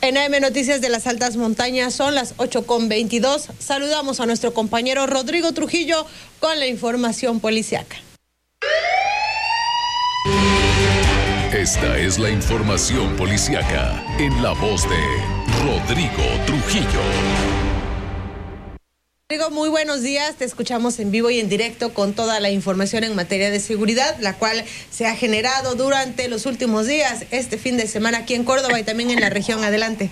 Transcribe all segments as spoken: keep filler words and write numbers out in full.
En A M Noticias de las Altas Montañas son las ocho con veintidós. Saludamos a nuestro compañero Rodrigo Trujillo con la información policiaca. Esta es la información policiaca en la voz de Rodrigo Trujillo. Rodrigo, muy buenos días. Te escuchamos en vivo y en directo con toda la información en materia de seguridad, la cual se ha generado durante los últimos días, este fin de semana aquí en Córdoba y también en la región. Adelante.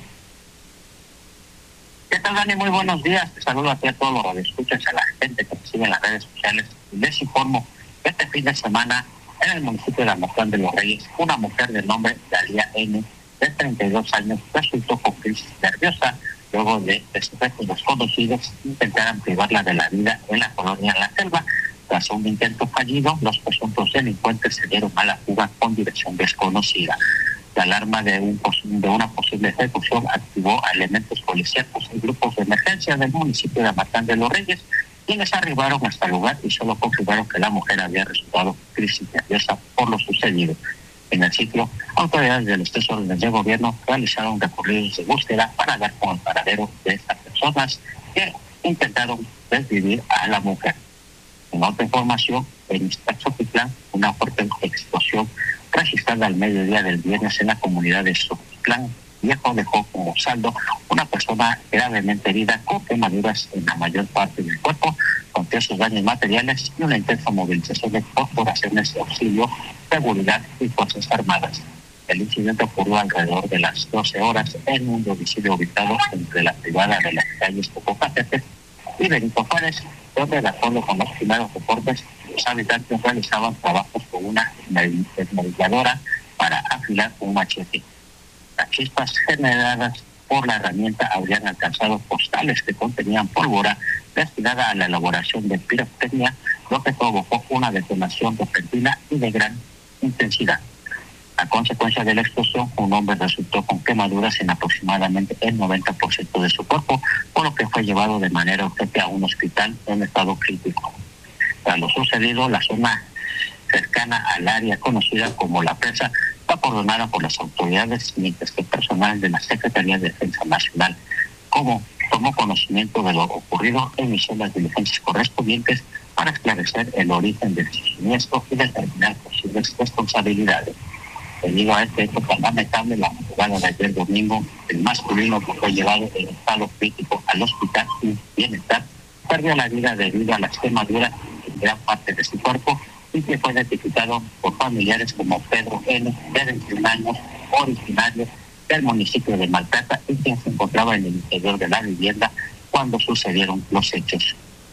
¿Qué tal, Dani? Muy buenos días. Te saludo aquí a todos los radioescuchas, a la gente que me sigue en las redes sociales. Les informo que este fin de semana en el municipio de Almazán de los Reyes, una mujer de nombre Dalia N, de treinta y dos años, resultó con crisis nerviosa luego de que sujetos desconocidos intentaran privarla de la vida en la colonia La Selva. Tras un intento fallido, los presuntos delincuentes se dieron a la fuga con dirección desconocida. La alarma de, un, de una posible ejecución activó a elementos policíacos y grupos de emergencia del municipio de Almazán de los Reyes, quienes arribaron hasta el lugar y solo confirmaron que la mujer había resultado crisis nerviosa por lo sucedido. En el sitio, autoridades de los tres órdenes de gobierno realizaron recorridos de búsqueda para dar con el paradero de estas personas que intentaron desvivir a la mujer. En otra información, en Xochitlán, una fuerte explosión registrada al mediodía del viernes en la comunidad de Xochitlán Viejo dejó como saldo una persona gravemente herida con quemaduras en la mayor parte del cuerpo, con diversos daños materiales y una intensa movilización de corporaciones de auxilio, seguridad y fuerzas armadas. El incidente ocurrió alrededor de las doce horas en un domicilio ubicado entre la privada de las calles Popocatépetl y Benito Juárez, donde, de acuerdo con los primeros reportes, los habitantes realizaban trabajos con una desmovilizadora para afilar un machete. Las chispas generadas por la herramienta habrían alcanzado postales que contenían pólvora destinada a la elaboración de pirotecnia, lo que provocó una detonación repentina y de gran intensidad. A consecuencia de la explosión, un hombre resultó con quemaduras en aproximadamente el noventa por ciento de su cuerpo, por lo que fue llevado de manera urgente a un hospital en estado crítico. Tras lo sucedido, la zona cercana al área conocida como La Presa está acordonada por las autoridades, mientras que el personal de la Secretaría de Defensa Nacional, como tomó conocimiento de lo ocurrido, inició las diligencias correspondientes para esclarecer el origen del siniestro y determinar posibles responsabilidades. Debido a este hecho tan lamentable, la madrugada de ayer domingo, el masculino que fue llevado en estado crítico al hospital sin bienestar perdió la vida debido a las quemaduras en gran parte de su cuerpo, y que fue identificado por familiares como Pedro N., de veintiún años, originario del municipio de Maltrata, y quien se encontraba en el interior de la vivienda cuando sucedieron los hechos.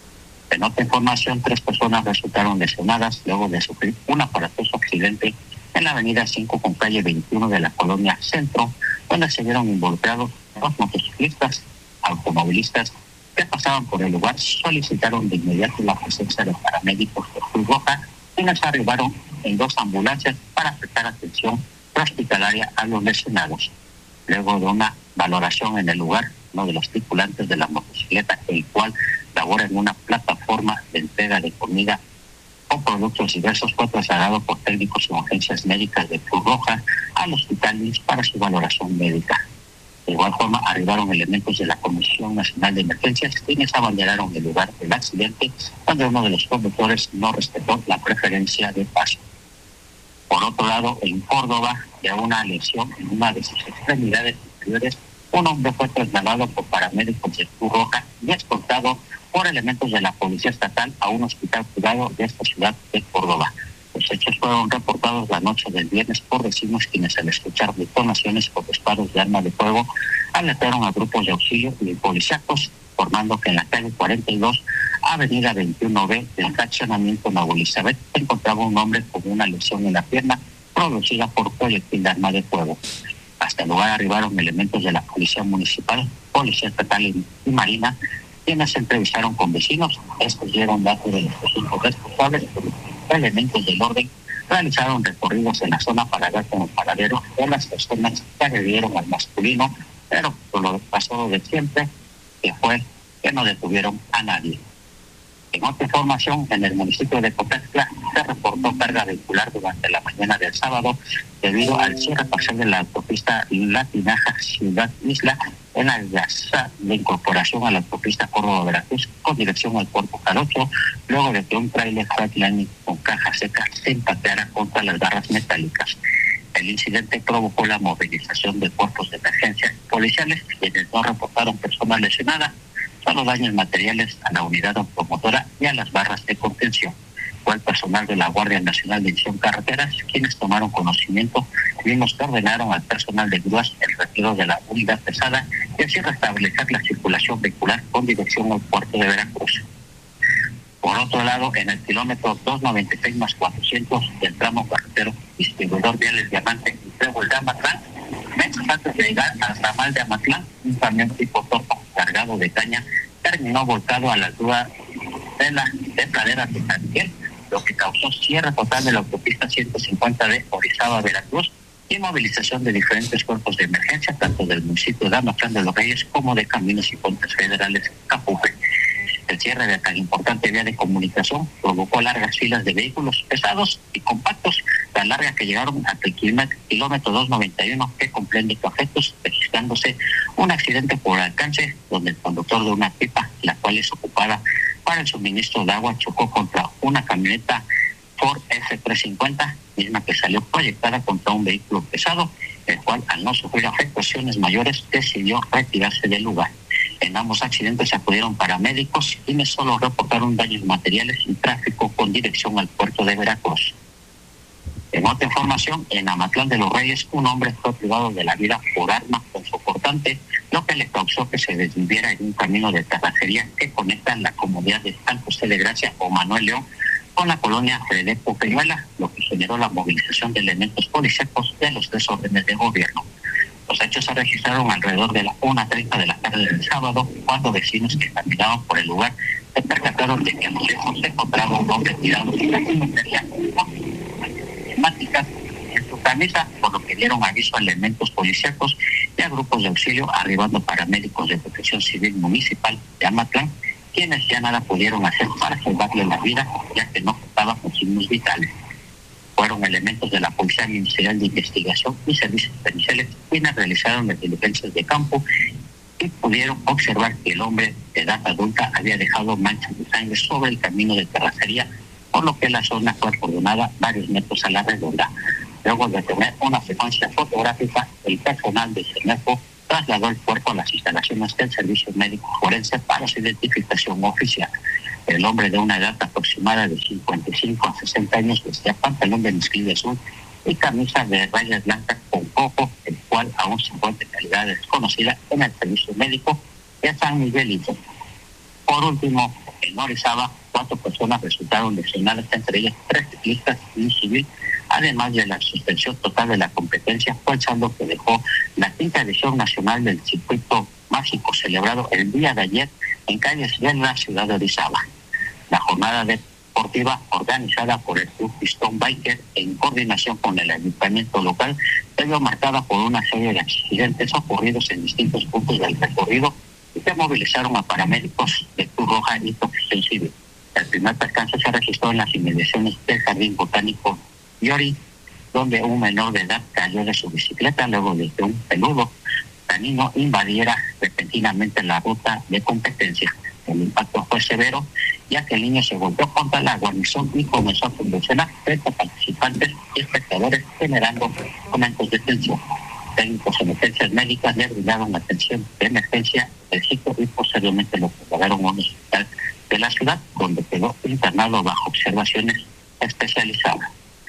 En otra información, tres personas resultaron lesionadas luego de sufrir un aparatoso accidente en la avenida cinco con calle veintiuno de la colonia Centro, donde se vieron involucrados dos motociclistas automovilistas que pasaban por el lugar. Solicitaron de inmediato la presencia de paramédicos de Cruz Roja, quienes arribaron en dos ambulancias para prestar atención hospitalaria a los lesionados. Luego de una valoración en el lugar, uno de los tripulantes de la motocicleta, el cual labora en una plataforma de entrega de comida o productos diversos, fue trasladado por técnicos y agencias médicas de Cruz Roja al hospital para su valoración médica. De igual forma, arribaron elementos de la Comisión Nacional de Emergencias, quienes abanderaron el lugar del accidente, donde uno de los conductores no respetó la preferencia de paso. Por otro lado, en Córdoba, de una lesión en una de sus extremidades inferiores, un hombre fue trasladado por paramédicos de Cruz Roja y escoltado por elementos de la Policía Estatal a un hospital privado de esta ciudad de Córdoba. Los hechos fueron reportados la noche del viernes por vecinos, quienes, al escuchar detonaciones por disparos de arma de fuego, alertaron a grupos de auxilio y policíacos, formando que en la calle cuarenta y dos, avenida veintiuno B del fraccionamiento Nuevo Elizabeth, se encontraba un hombre con una lesión en la pierna producida por proyectil de arma de fuego. Hasta el lugar arribaron elementos de la Policía Municipal, Policía Estatal y, y Marina, quienes se entrevistaron con vecinos. Estos dieron datos de los presuntos responsables, pero los elementos del orden realizaron recorridos en la zona para dar con el paradero de las personas que agredieron al masculino, pero por lo pasado de siempre, que fue que no detuvieron a nadie. En otra información, en el municipio de Copetla se reportó carga vehicular durante la mañana del sábado debido al cierre parcial de la autopista Latinaja Ciudad Isla en la plaza de incorporación a la autopista Córdoba-Veracruz con dirección al puerto Jarocho, luego de que un tráiler Freightliner con caja seca se empateara contra las barras metálicas. El incidente provocó la movilización de cuerpos de emergencia policiales, quienes no reportaron personas lesionadas, solo daños materiales a la unidad automotora y a las barras de contención. Fue el personal de la Guardia Nacional de División Carreteras quienes tomaron conocimiento y mismos que ordenaron al personal de grúas el retiro de la unidad pesada y así restablecer la circulación vehicular con dirección al puerto de Veracruz. Por otro lado, en el kilómetro doscientos noventa y seis más cuatrocientos del tramo carretero distribuidor viales Diamante y Trébol de Amatlán, metros antes de llegar al ramal de Amatlán, un camión tipo Torco cargado de caña terminó volcado a la altura de la de pradera de San Miguel, lo que causó cierre total de la autopista ciento cincuenta de Orizaba a Veracruz y movilización de diferentes cuerpos de emergencia, tanto del municipio de Amatlán de los Reyes como de Caminos y Puentes Federales Capufe. El cierre de tan importante vía de comunicación provocó largas filas de vehículos pesados y compactos, tan largas que llegaron hasta el kilómetro doscientos noventa y uno que comprende efectos, registrándose un accidente por alcance donde el conductor de una pipa, la cual es ocupada para el suministro de agua, chocó contra una camioneta Ford F trescientos cincuenta, misma que salió proyectada contra un vehículo pesado, el cual al no sufrir afectaciones mayores decidió retirarse del lugar. En ambos accidentes acudieron paramédicos quienes solo reportaron daños materiales y tráfico con dirección al puerto de Veracruz. En otra información, en Amatlán de los Reyes, un hombre fue privado de la vida por arma consoportante, lo que le causó que se desviviera en un camino de terracería que conecta la comunidad de San José de Gracia o Manuel León con la colonia Fredepo Peñuela, lo que generó la movilización de elementos policíacos de los tres órdenes de gobierno. Los hechos se registraron alrededor de las una treinta de la tarde del sábado, cuando vecinos que caminaban por el lugar se percataron de que a lo lejos se encontraba un hombre tirado sin la comisaría temáticas en su camisa, por lo que dieron aviso a elementos policíacos y a grupos de auxilio, arribando paramédicos de Protección Civil Municipal de Amatlán, quienes ya nada pudieron hacer para salvarle la vida, ya que no contaba con signos vitales. Fueron elementos de la Policía Ministerial de Investigación y Servicios Periciales quienes realizaron las diligencias de campo y pudieron observar que el hombre de edad adulta había dejado manchas de sangre sobre el camino de terracería, por lo que la zona fue acordonada varios metros a la redonda. Luego de tener una secuencia fotográfica, el personal de CENEFO trasladó el cuerpo a las instalaciones del Servicio Médico Forense para su identificación oficial. El hombre de una edad aproximada de cincuenta y cinco a sesenta años vestía pantalón de mezclilla azul y camisa de rayas blancas con coco, el cual aún se encuentra en calidad desconocida en el servicio médico de San Miguelito. Por último, en Orizaba, cuatro personas resultaron lesionadas, entre ellas tres ciclistas y un civil, además de la suspensión total de la competencia, fue el saldo que dejó la quinta edición nacional del circuito mágico celebrado el día de ayer en calles de la ciudad de Orizaba. La jornada deportiva organizada por el Club Pistón Biker en coordinación con el ayuntamiento local se vio marcada por una serie de accidentes ocurridos en distintos puntos del recorrido y que movilizaron a paramédicos de Cruz Roja y Protección Civil. El primer percance se registró en las inmediaciones del Jardín Botánico Yori, donde un menor de edad cayó de su bicicleta luego de que un peludo canino invadiera repentinamente la ruta de competencia. El impacto fue severo, ya que el niño se volvió contra la guarnición y comenzó a convulsionar frente a participantes y espectadores, generando momentos de tensión. Técnicos de emergencias médicas le brindaron atención de emergencia del sitio y posteriormente lo trasladaron a un hospital de la ciudad, donde quedó internado bajo observaciones especializadas.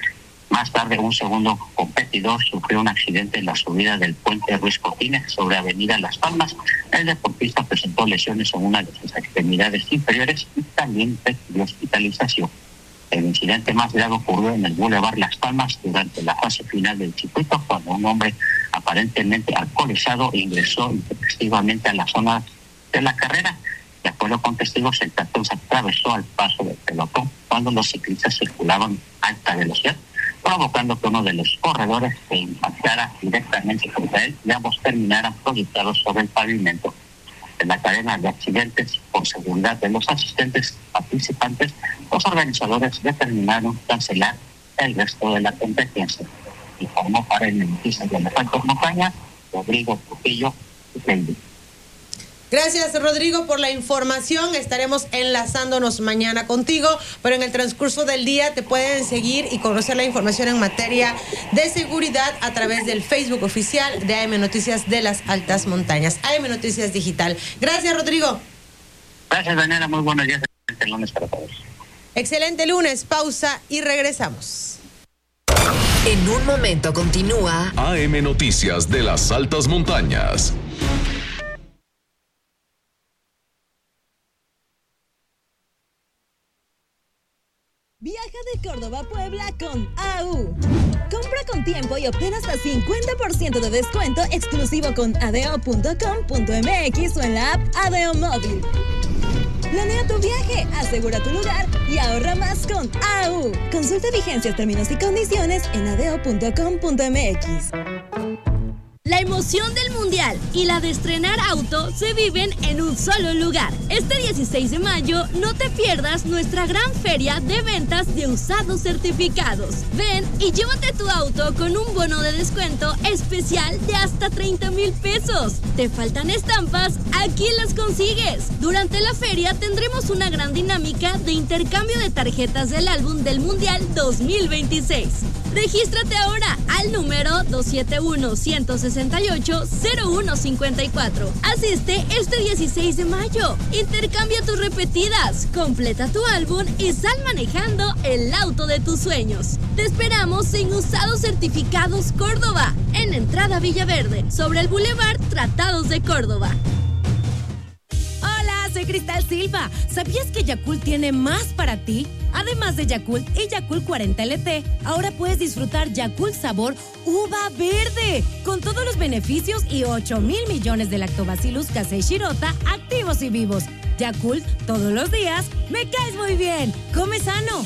Más tarde, un segundo competidor sufrió un accidente en la subida del puente Ruiz Cortines sobre Avenida Las Palmas. El deportista presentó lesiones en una de sus extremidades inferiores y también requirió hospitalización. El incidente más grave ocurrió en el Boulevard Las Palmas durante la fase final del circuito, cuando un hombre aparentemente alcoholizado ingresó intempestivamente a la zona de la carrera. De acuerdo con testigos, el peatón se atravesó al paso del pelotón cuando los ciclistas circulaban a alta velocidad, provocando que uno de los corredores se impactara directamente contra él y ambos terminaran proyectados sobre el pavimento. de la cadena de accidentes. Por seguridad de los asistentes participantes, los organizadores determinaron cancelar el resto de la competencia. Informó para el Noticias de Elefantes Montaña, Rodrigo Trujillo y Facebook. Gracias, Rodrigo, por la información. Estaremos enlazándonos mañana contigo, pero en el transcurso del día te pueden seguir y conocer la información en materia de seguridad a través del Facebook oficial de A M Noticias de las Altas Montañas, A M Noticias Digital. Gracias, Rodrigo. Gracias, Daniela. Muy buenos días. Excelente lunes para todos. Excelente lunes. Pausa y regresamos. En un momento continúa A M Noticias de las Altas Montañas. Viaja de Córdoba a Puebla con A U. Compra con tiempo y obtén hasta cincuenta por ciento de descuento exclusivo con adeo punto com punto m x o en la app Adeo Móvil. Planea tu viaje, asegura tu lugar y ahorra más con A U. Consulta vigencias, términos y condiciones en adeo punto com punto m x. La emoción del Mundial y la de estrenar auto se viven en un solo lugar. Este dieciséis de mayo no te pierdas nuestra gran feria de ventas de usados certificados. Ven y llévate tu auto con un bono de descuento especial de hasta treinta mil pesos. ¿Te faltan estampas? Aquí las consigues. Durante la feria tendremos una gran dinámica de intercambio de tarjetas del álbum del Mundial dos mil veintiséis. Regístrate ahora al número dos siete uno, uno seis ocho, cero uno cinco cuatro. Asiste este dieciséis de mayo. Intercambia tus repetidas, completa tu álbum y sal manejando el auto de tus sueños. Te esperamos en Usados Certificados Córdoba, en Entrada Villaverde, sobre el Boulevard Tratados de Córdoba. Hola, soy Cristal Silva. ¿Sabías que Yakult tiene más para ti? Además de Yakult y Yakult cuarenta L T, ahora puedes disfrutar Yakult sabor uva verde, con todos los beneficios y ocho mil millones de Lactobacillus casei shirota activos y vivos. Yakult, todos los días, me caes muy bien. Come sano.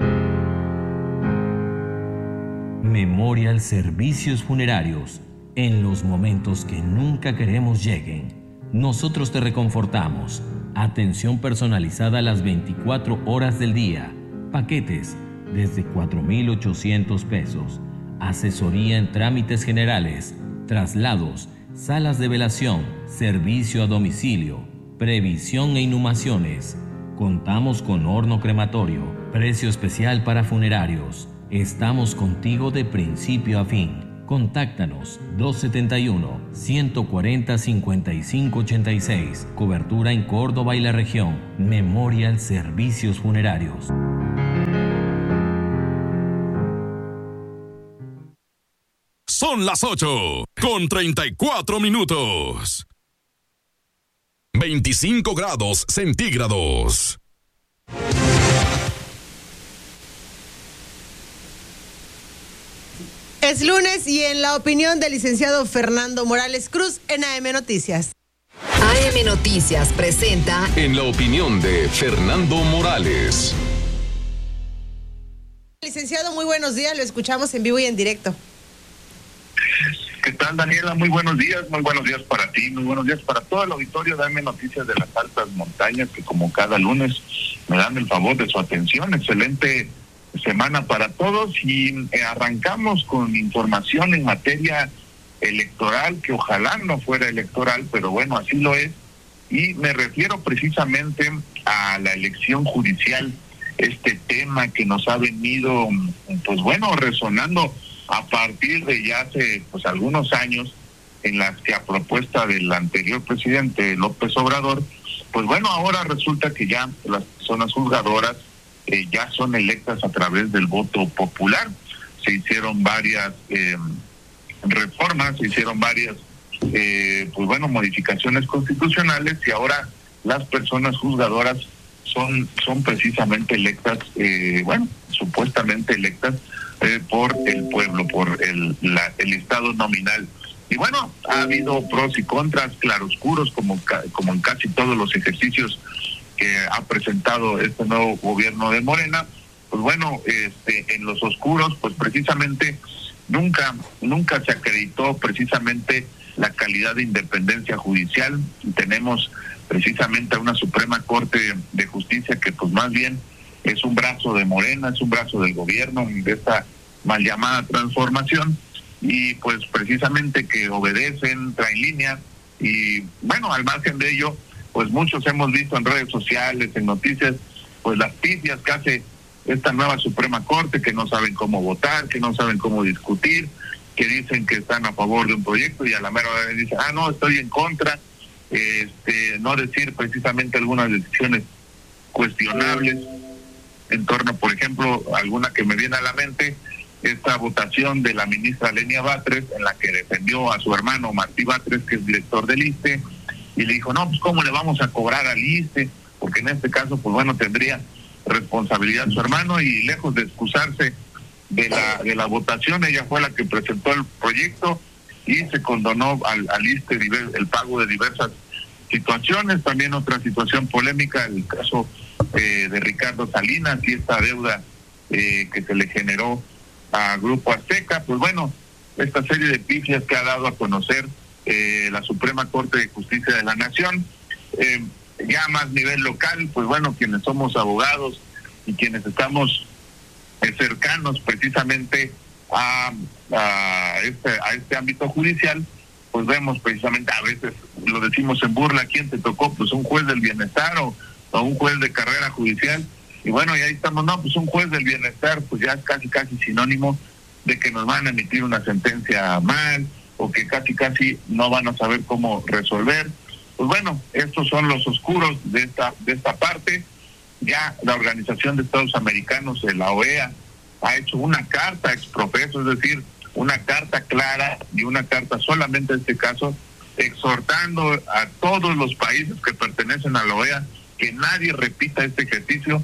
Memorial Servicios Funerarios. En los momentos que nunca queremos lleguen, nosotros te reconfortamos. Atención personalizada las veinticuatro horas del día. Paquetes desde cuatro mil ochocientos pesos. Asesoría en trámites generales, traslados, salas de velación, servicio a domicilio, previsión e inhumaciones. Contamos con horno crematorio, precio especial para funerarios. Estamos contigo de principio a fin. Contáctanos dos siete uno, uno cuatro cero, cinco cinco ocho seis. Cobertura en Córdoba y la región. Memorial Servicios Funerarios. Son las ocho con treinta y cuatro minutos. veinticinco grados centígrados. Es lunes y en la opinión del licenciado Fernando Morales Cruz en A M Noticias. A M Noticias presenta En la opinión de Fernando Morales. Licenciado, muy buenos días, lo escuchamos en vivo y en directo. ¿Qué tal, Daniela? Muy buenos días, muy buenos días para ti, muy buenos días para todo el auditorio de A M Noticias de las Altas Montañas, que como cada lunes me dan el favor de su atención. Excelente semana para todos y eh, arrancamos con información en materia electoral, que ojalá no fuera electoral, pero bueno, así lo es, y me refiero precisamente a la elección judicial, este tema que nos ha venido, pues bueno, resonando a partir de ya hace pues algunos años, en las que a propuesta del anterior presidente López Obrador, pues bueno, ahora resulta que ya las personas juzgadoras Eh, ya son electas a través del voto popular. Se hicieron varias eh, reformas, se hicieron varias, eh, pues bueno, modificaciones constitucionales y ahora las personas juzgadoras son son precisamente electas, eh, bueno, supuestamente electas eh, por el pueblo, por el, la, el Estado nominal. Y bueno, ha habido pros y contras, claroscuros, como, como en casi todos los ejercicios que ha presentado este nuevo gobierno de Morena. Pues bueno, este, en los oscuros, pues precisamente nunca, nunca se acreditó precisamente la calidad de independencia judicial. Tenemos precisamente a una Suprema Corte de Justicia que pues más bien es un brazo de Morena, es un brazo del gobierno, de esta mal llamada transformación, y pues precisamente que obedecen, traen línea, y bueno, al margen de ello, pues muchos hemos visto en redes sociales, en noticias, pues las pifias que hace esta nueva Suprema Corte, que no saben cómo votar, que no saben cómo discutir, que dicen que están a favor de un proyecto y a la mera hora dicen, ah, no, estoy en contra, este, no decir precisamente algunas decisiones cuestionables en torno, por ejemplo, alguna que me viene a la mente, esta votación de la ministra Lenia Batres, en la que defendió a su hermano Martí Batres, que es director del I S S S T E, y le dijo, no, pues cómo le vamos a cobrar al I S S S T E, porque en este caso, pues bueno, tendría responsabilidad su hermano, y lejos de excusarse de la de la votación, ella fue la que presentó el proyecto y se condonó al, al I S S S T E el pago de diversas situaciones. También otra situación polémica, el caso eh, de Ricardo Salinas y esta deuda eh, que se le generó a Grupo Azteca. Pues bueno, esta serie de pifias que ha dado a conocer eh, la Suprema Corte de Justicia de la Nación. Eh, ya más nivel local, pues bueno, quienes somos abogados y quienes estamos eh, cercanos precisamente a, a, este, a este ámbito judicial, pues vemos precisamente, a veces lo decimos en burla, ¿quién te tocó? Pues un juez del bienestar o, o un juez de carrera judicial. Y bueno, y ahí estamos, no, pues un juez del bienestar, pues ya es casi, casi sinónimo de que nos van a emitir una sentencia mal, o que casi, casi no van a saber cómo resolver. Pues bueno, estos son los oscuros de esta, de esta parte. Ya la Organización de Estados Americanos, la O E A, ha hecho una carta exprofeso, es decir, una carta clara y una carta solamente en este caso, exhortando a todos los países que pertenecen a la O E A que nadie repita este ejercicio,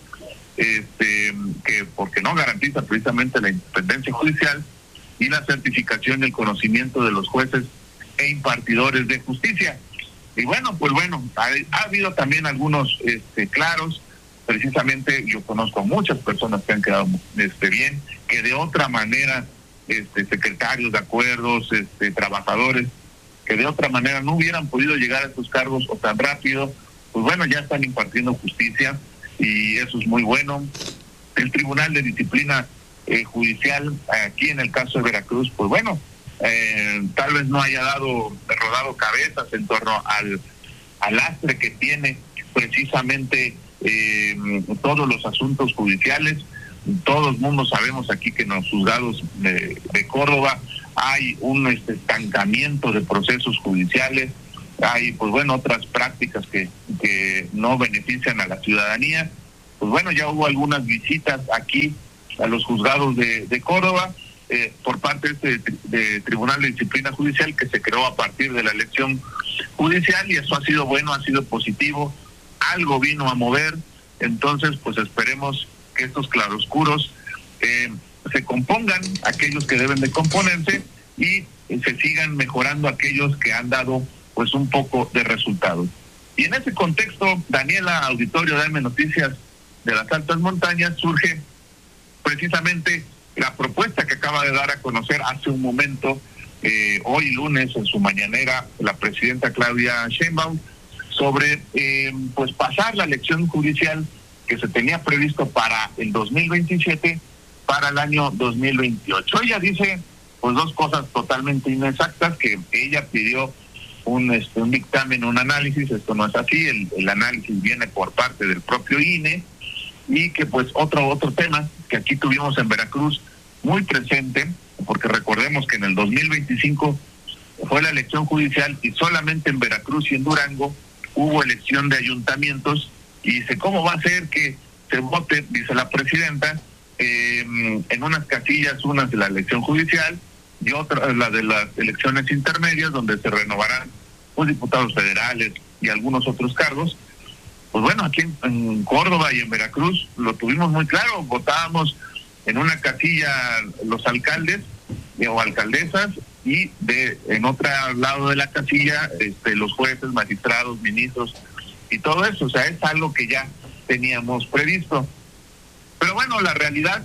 este que porque no garantiza precisamente la independencia judicial y la certificación y el conocimiento de los jueces e impartidores de justicia. Y bueno, pues bueno, ha, ha habido también algunos este, claros. Precisamente yo conozco a muchas personas que han quedado este, bien, que de otra manera, este, secretarios de acuerdos, este, trabajadores, que de otra manera no hubieran podido llegar a estos cargos o tan rápido, pues bueno, ya están impartiendo justicia y eso es muy bueno. El Tribunal de Disciplina eh, Judicial, aquí en el caso de Veracruz, pues bueno, eh, tal vez no haya dado, rodado cabezas en torno al, al lastre que tiene precisamente eh, todos los asuntos judiciales. Todo el mundo sabemos aquí que en los juzgados de, de Córdoba hay un este, estancamiento de procesos judiciales, hay pues bueno otras prácticas que, que no benefician a la ciudadanía. Pues bueno, ya hubo algunas visitas aquí a los juzgados de, de Córdoba eh, por parte de este de Tribunal de Disciplina Judicial que se creó a partir de la elección judicial, y eso ha sido bueno, ha sido positivo, algo vino a mover. Entonces pues esperemos que estos claroscuros eh, se compongan, aquellos que deben de componerse, y se sigan mejorando aquellos que han dado pues un poco de resultados. Y en ese contexto, Daniela, auditorio de A M Noticias de las Altas Montañas, surge precisamente la propuesta que acaba de dar a conocer hace un momento, eh, hoy lunes, en su mañanera, la presidenta Claudia Sheinbaum, sobre eh, pues pasar la elección judicial que se tenía previsto para el dos mil veintisiete para el año dos mil veintiocho. Ella dice pues dos cosas totalmente inexactas, que ella pidió un este un dictamen, un análisis. Esto no es así, el, el análisis viene por parte del propio I N E, y que pues otro otro tema que aquí tuvimos en Veracruz muy presente, porque recordemos que en el dos mil veinticinco fue la elección judicial y solamente en Veracruz y en Durango hubo elección de ayuntamientos. Y dice, ¿cómo va a ser que se vote, dice la presidenta, eh, en unas casillas, unas de la elección judicial y otras la de las elecciones intermedias, donde se renovarán los diputados federales y algunos otros cargos? Pues bueno, aquí en, en Córdoba y en Veracruz lo tuvimos muy claro, votábamos en una casilla los alcaldes eh, o alcaldesas, y de en otro lado de la casilla este, los jueces, magistrados, ministros y todo eso. O sea, es algo que ya teníamos previsto. Pero bueno, la realidad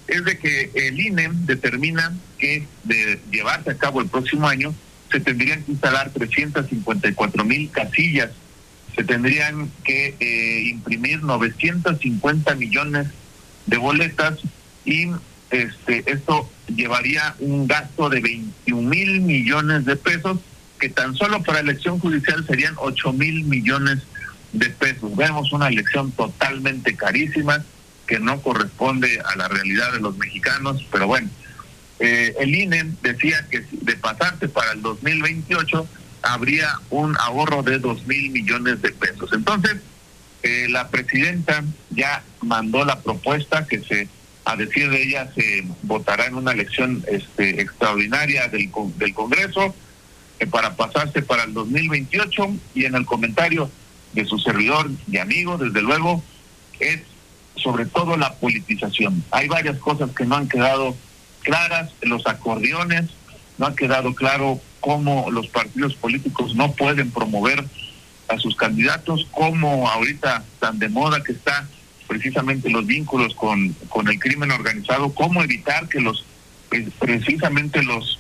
es de que el I N E determina que de llevarse a cabo el próximo año se tendrían que instalar trescientas cincuenta y cuatro mil casillas, se tendrían que eh, imprimir novecientos cincuenta millones de boletas y este esto llevaría un gasto de veintiún mil millones de pesos, que tan solo para elección judicial serían ocho mil millones de pesos. Vemos una elección totalmente carísima que no corresponde a la realidad de los mexicanos, pero bueno, eh, el I N E decía que de pasarse para el dos mil veintiocho habría un ahorro de dos mil millones de pesos. Entonces, eh, la presidenta ya mandó la propuesta que se, a decir de ella, se votará en una elección este, extraordinaria del, del Congreso eh, para pasarse para el dos mil veintiocho, y en el comentario de su servidor y amigo, desde luego, es sobre todo la politización. Hay varias cosas que no han quedado claras, los acordeones, no ha quedado claro cómo los partidos políticos no pueden promover a sus candidatos, cómo ahorita tan de moda que está precisamente los vínculos con, con el crimen organizado, cómo evitar que los eh, precisamente los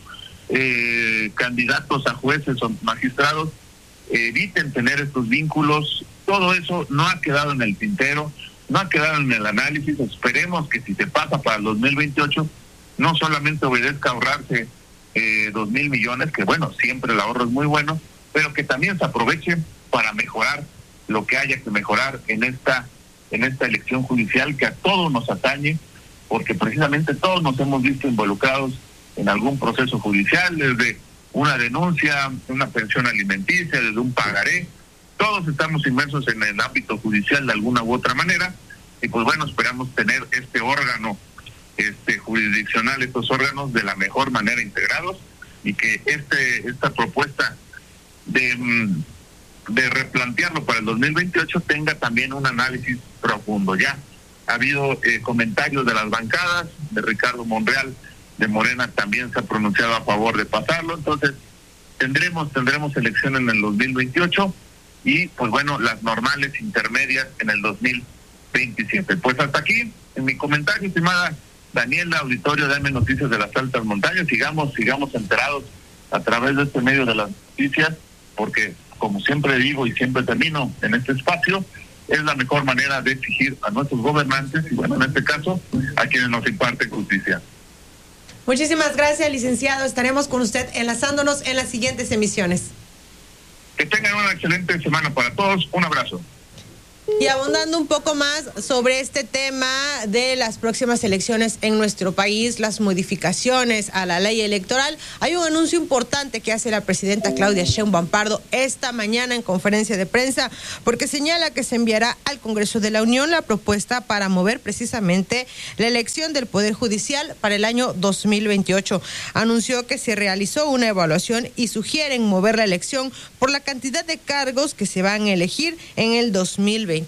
eh, candidatos a jueces o magistrados eh, eviten tener estos vínculos. Todo eso no ha quedado en el tintero, no ha quedado en el análisis. Esperemos que si se pasa para el dos mil veintiocho no solamente obedezca a ahorrarse eh, dos mil millones, que bueno, siempre el ahorro es muy bueno, pero que también se aproveche para mejorar lo que haya que mejorar en esta en esta elección judicial que a todos nos atañe, porque precisamente todos nos hemos visto involucrados en algún proceso judicial, desde una denuncia, una pensión alimenticia, desde un pagaré. Todos estamos inmersos en el ámbito judicial de alguna u otra manera, y pues bueno, esperamos tener este órgano este jurisdiccional, estos órganos de la mejor manera integrados, y que este esta propuesta de, de replantearlo para el dos mil veintiocho tenga también un análisis profundo. Ya ha habido eh, comentarios de las bancadas, de Ricardo Monreal de Morena también se ha pronunciado a favor de pasarlo, entonces tendremos tendremos elección en el dos mil veintiocho y pues bueno, las normales intermedias en el dos mil veintisiete. Pues hasta aquí en mi comentario, estimada Daniela, auditorio de A M Noticias de las Altas Montañas. Sigamos, sigamos enterados a través de este medio de las noticias, porque como siempre digo y siempre termino en este espacio, es la mejor manera de exigir a nuestros gobernantes y bueno, en este caso, a quienes nos imparten justicia. Muchísimas gracias, licenciado. Estaremos con usted enlazándonos en las siguientes emisiones. Que tengan una excelente semana para todos. Un abrazo. Y abundando un poco más sobre este tema de las próximas elecciones en nuestro país, las modificaciones a la ley electoral, hay un anuncio importante que hace la presidenta Claudia Sheinbaum Pardo esta mañana en conferencia de prensa, porque señala que se enviará al Congreso de la Unión la propuesta para mover precisamente la elección del Poder Judicial para el año dos mil veintiocho. Anunció que se realizó una evaluación y sugieren mover la elección por la cantidad de cargos que se van a elegir en el dos mil veintisiete.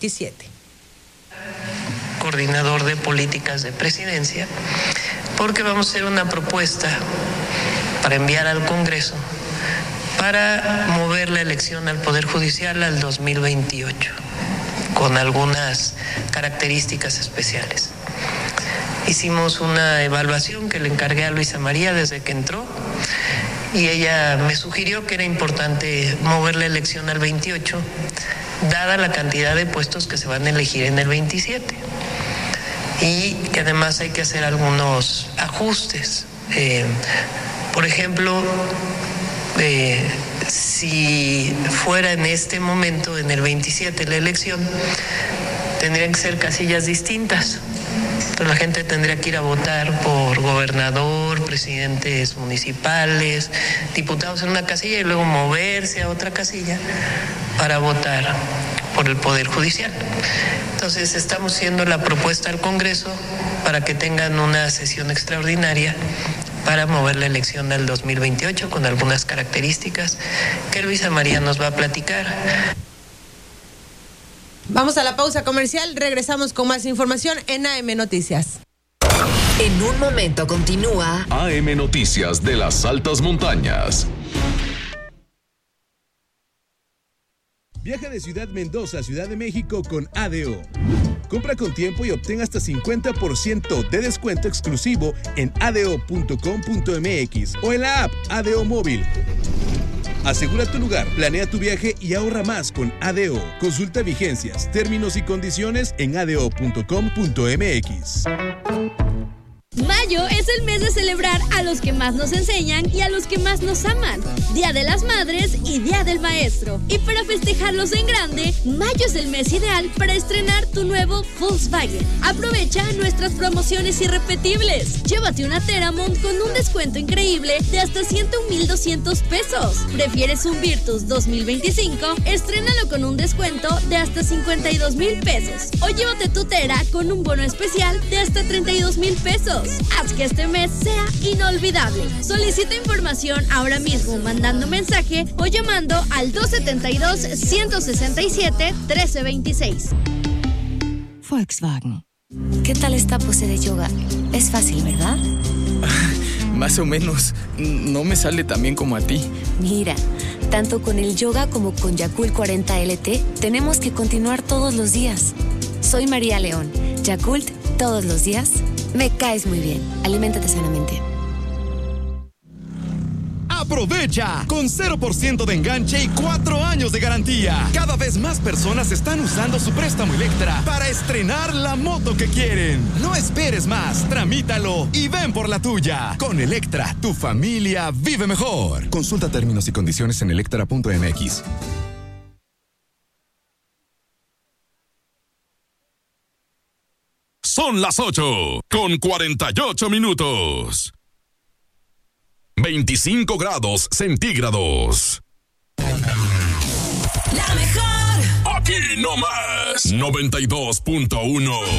Coordinador de políticas de presidencia, porque vamos a hacer una propuesta para enviar al Congreso para mover la elección al Poder Judicial al dos mil veintiocho, con algunas características especiales. Hicimos una evaluación que le encargué a Luisa María desde que entró, y ella me sugirió que era importante mover la elección al veintiocho, dada la cantidad de puestos que se van a elegir en el veintisiete, y que además hay que hacer algunos ajustes. Eh, por ejemplo, eh, si fuera en este momento, en el veintisiete, la elección, tendrían que ser casillas distintas. Entonces la gente tendría que ir a votar por gobernador, presidentes municipales, diputados en una casilla y luego moverse a otra casilla para votar por el Poder Judicial. Entonces estamos haciendo la propuesta al Congreso para que tengan una sesión extraordinaria para mover la elección al dos mil veintiocho con algunas características que Luisa María nos va a platicar. Vamos a la pausa comercial, regresamos con más información en A M Noticias. En un momento continúa A M Noticias de las Altas Montañas. Viaja de Ciudad Mendoza a Ciudad de México con A D O. Compra con tiempo y obtén hasta cincuenta por ciento de descuento exclusivo en adeo punto com punto m x o en la app Adeo Móvil. Asegura tu lugar, planea tu viaje y ahorra más con Adeo. Consulta vigencias, términos y condiciones en adeo punto com punto m x. Mayo es el mes de celebrar a los que más nos enseñan y a los que más nos aman. Día de las Madres y Día del Maestro. Y para festejarlos en grande, mayo es el mes ideal para estrenar tu nuevo Volkswagen. Aprovecha nuestras promociones irrepetibles. Llévate una Teramont con un descuento increíble de hasta ciento un mil doscientos pesos. ¿Prefieres un Virtus dos mil veinticinco? Estrénalo con un descuento de hasta cincuenta y dos mil pesos. O llévate tu Tera con un bono especial de hasta treinta y dos mil pesos. Haz que este mes sea inolvidable. Solicita información ahora mismo mandando mensaje o llamando al dos setenta y dos, ciento sesenta y siete, trece veintiséis. Volkswagen. ¿Qué tal esta pose de yoga? Es fácil, ¿verdad? Más o menos. No me sale tan bien como a ti. Mira, tanto con el yoga como con Yakult cuarenta L T tenemos que continuar todos los días. Soy María León. Yakult todos los días. Me caes muy bien. Aliméntate sanamente. ¡Aprovecha! Con cero por ciento de enganche y cuatro años de garantía. Cada vez más personas están usando su préstamo Electra para estrenar la moto que quieren. No esperes más, tramítalo y ven por la tuya. Con Electra, tu familia vive mejor. Consulta términos y condiciones en electra punto m x. Son las ocho con cuarenta y ocho minutos. veinticinco grados centígrados. La mejor. Aquí no más. noventa y dos punto uno.